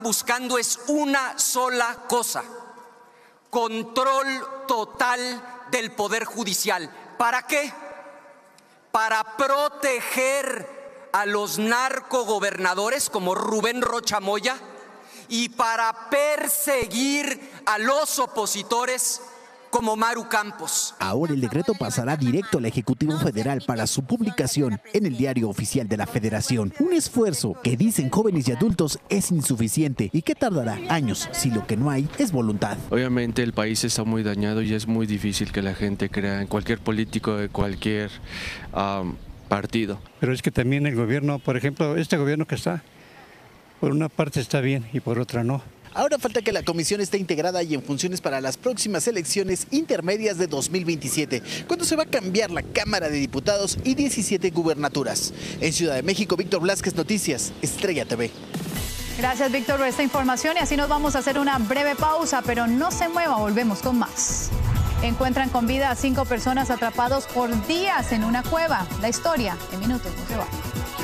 buscando es una sola cosa: control total del Poder Judicial. ¿Para qué? Para proteger a los narcogobernadores como Rubén Rocha Moya y para perseguir a los opositores como Maru Campos. Ahora el decreto pasará directo al Ejecutivo Federal para su publicación en el Diario Oficial de la Federación. Un esfuerzo que dicen jóvenes y adultos es insuficiente y que tardará años si lo que no hay es voluntad. Obviamente el país está muy dañado y es muy difícil que la gente crea en cualquier político de cualquier partido. Pero es que también el gobierno, por ejemplo, este gobierno que está, por una parte está bien y por otra no. Ahora falta que la comisión esté integrada y en funciones para las próximas elecciones intermedias de 2027, cuando se va a cambiar la Cámara de Diputados y 17 gubernaturas. En Ciudad de México, Víctor Blasquez, Noticias, Estrella TV. Gracias, Víctor, por esta información. Y así nos vamos a hacer una breve pausa, pero no se mueva, volvemos con más. Encuentran con vida a 5 personas atrapados por días en una cueva. La historia en minutos, no se va.